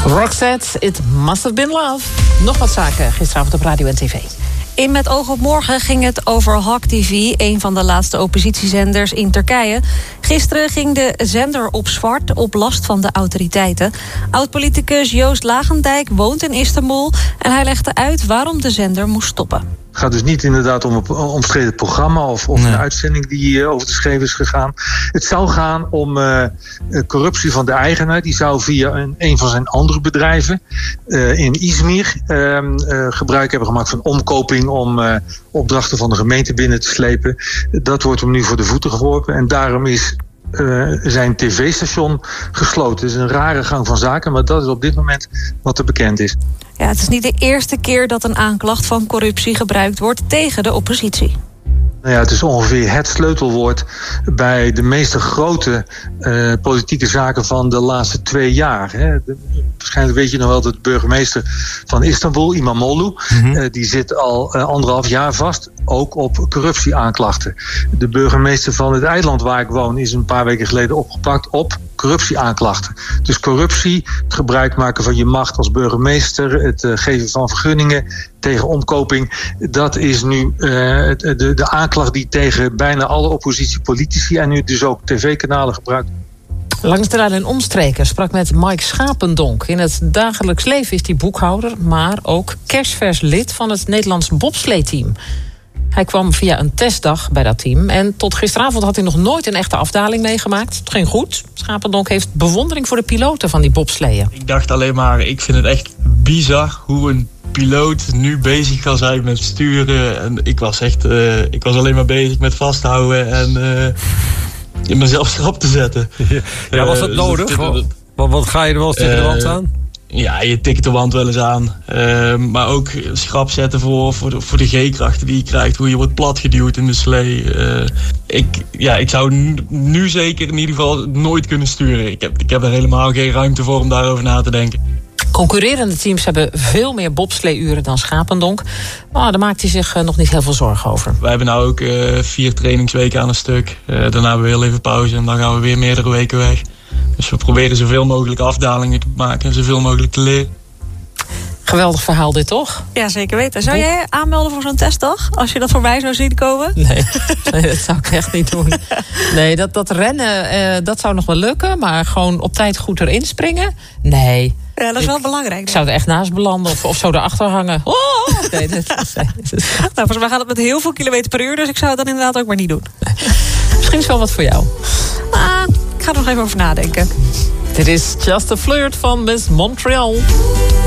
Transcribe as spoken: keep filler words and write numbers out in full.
Roxette, It Must Have Been Love. Nog wat zaken gisteravond op radio en tv. In Met Oog op Morgen ging het over Halk T V, een van de laatste oppositiezenders in Turkije. Gisteren ging de zender op zwart op last van de autoriteiten. Oud-politicus Joost Lagendijk woont in Istanbul en hij legde uit waarom de zender moest stoppen. Het gaat dus niet inderdaad om een omstreden programma of, of nee. een uitzending die uh, over de schreef is gegaan. Het zou gaan om uh, corruptie van de eigenaar. Die zou via een, een van zijn andere bedrijven uh, in Izmir uh, uh, gebruik hebben gemaakt van omkoping om uh, opdrachten van de gemeente binnen te slepen. Dat wordt hem nu voor de voeten geworpen en daarom is Uh, zijn tv-station gesloten. Het is een rare gang van zaken, maar dat is op dit moment wat er bekend is. Ja, het is niet de eerste keer dat een aanklacht van corruptie gebruikt wordt tegen de oppositie. Nou ja, het is ongeveer het sleutelwoord bij de meeste grote uh, politieke zaken van de laatste twee jaar. Hè. De, waarschijnlijk weet je nog wel dat de burgemeester van Istanbul, Imamoglu, mm-hmm. uh, die zit al uh, anderhalf jaar vast, ook op corruptieaanklachten. De burgemeester van het eiland waar ik woon is een paar weken geleden opgepakt op corruptieaanklachten. Dus corruptie, het gebruik maken van je macht als burgemeester, het uh, geven van vergunningen tegen omkoping, dat is nu uh, de, de aanklacht die tegen bijna alle oppositiepolitici en nu dus ook tv-kanalen gebruikt. Langs de lijn en omstreken sprak met Mike Schapendonk. In het dagelijks leven is hij boekhouder, maar ook kerstvers lid van het Nederlands bobsleeteam. Hij kwam via een testdag bij dat team en tot gisteravond had hij nog nooit een echte afdaling meegemaakt. Het ging goed. Schapendonk heeft bewondering voor de piloten van die bobsleeën. Ik dacht alleen maar, ik vind het echt bizar hoe een piloot nu bezig kan zijn met sturen. En ik was echt, uh, ik was alleen maar bezig met vasthouden en uh, in mezelf erop te zetten. Ja, was dat nodig? Uh, dus wat, wat ga je er wel eens tegen uh, de wand aan? Ja, je tikt de wand wel eens aan. Uh, maar ook schrap zetten voor, voor, de, voor de G-krachten die je krijgt. Hoe je wordt platgeduwd in de slee. Uh, ik, ja, ik zou nu, nu zeker in ieder geval nooit kunnen sturen. Ik heb, ik heb er helemaal geen ruimte voor om daarover na te denken. Concurrerende teams hebben veel meer bobsleeuren dan Schapendonk. Maar daar maakt hij zich nog niet heel veel zorgen over. Wij hebben nou ook uh, vier trainingsweken aan een stuk. Uh, daarna hebben we heel even pauze en dan gaan we weer meerdere weken weg. Dus we proberen zoveel mogelijk afdalingen te maken en zoveel mogelijk te leren. Geweldig verhaal dit, toch? Ja, zeker weten. Zou jij aanmelden voor zo'n testdag? Als je dat voorbij zou zien komen? Nee, nee dat zou ik echt niet doen. Nee, dat, dat rennen, eh, dat zou nog wel lukken. Maar gewoon op tijd goed erin springen? Nee. Ja, dat is ik, wel belangrijk. Ik zou er echt naast belanden of, of zo erachter hangen. Oh! Nee, dat, nee, dat nou, volgens mij gaat het met heel veel kilometer per uur. Dus ik zou het dan inderdaad ook maar niet doen. Nee. Misschien is wel wat voor jou. Ah, ik ga er nog even over nadenken. Dit is Just a Flirt van Miss Montreal.